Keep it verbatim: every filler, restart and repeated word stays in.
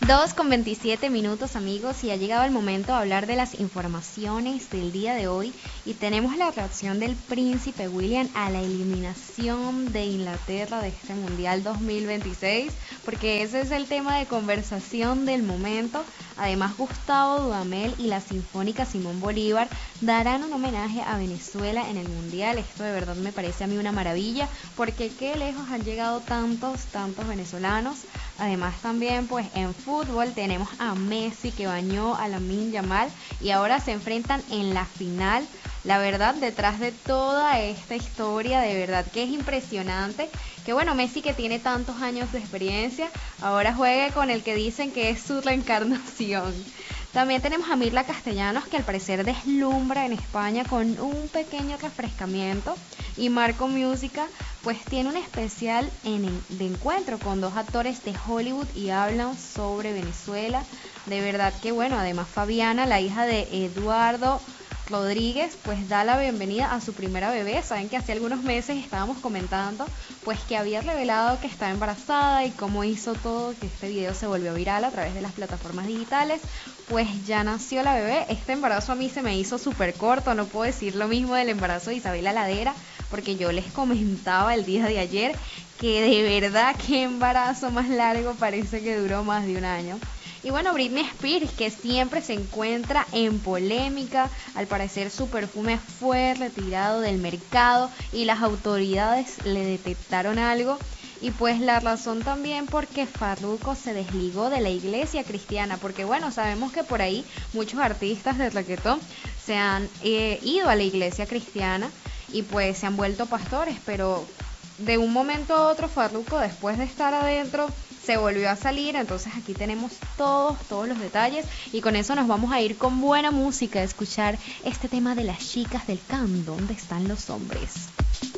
Dos con veintisiete minutos, amigos, y ha llegado el momento de hablar de las informaciones del día de hoy. Y tenemos la reacción del príncipe William a la eliminación de Inglaterra de este Mundial dos mil veintiséis, porque ese es el tema de conversación del momento. Además, Gustavo Dudamel y la Sinfónica Simón Bolívar darán un homenaje a Venezuela en el Mundial. Esto de verdad me parece a mí una maravilla, porque qué lejos han llegado tantos, tantos venezolanos. Además también pues en fútbol tenemos a Messi que bañó a Lamine Yamal y ahora se enfrentan en la final. La verdad, detrás de toda esta historia, de verdad que es impresionante que bueno, Messi que tiene tantos años de experiencia, ahora juegue con el que dicen que es su reencarnación. También tenemos a Mirla Castellanos que al parecer deslumbra en España con un pequeño refrescamiento, y Marco Música pues tiene un especial en, en, de encuentro con dos actores de Hollywood y hablan sobre Venezuela. De verdad que bueno, además Fabiana, la hija de Eduardo Rodríguez, pues da la bienvenida a su primera bebé. Saben que hace algunos meses estábamos comentando pues que había revelado que estaba embarazada y cómo hizo todo que este video se volvió viral a través de las plataformas digitales. Pues ya nació la bebé. Este embarazo a mí se me hizo súper corto, no puedo decir lo mismo del embarazo de Isabela Ladera, porque yo les comentaba el día de ayer que de verdad qué embarazo más largo, parece que duró más de un año. Y bueno, Britney Spears, que siempre se encuentra en polémica, al parecer su perfume fue retirado del mercado y las autoridades le detectaron algo. Y pues la razón también porque Farruko se desligó de la iglesia cristiana, porque bueno, sabemos que por ahí muchos artistas de reggaetón se han eh, ido a la iglesia cristiana y pues se han vuelto pastores, pero de un momento a otro Farruko, después de estar adentro, se volvió a salir. Entonces aquí tenemos todos, todos los detalles, y con eso nos vamos a ir con buena música a escuchar este tema de las chicas del can, ¿dónde están los hombres?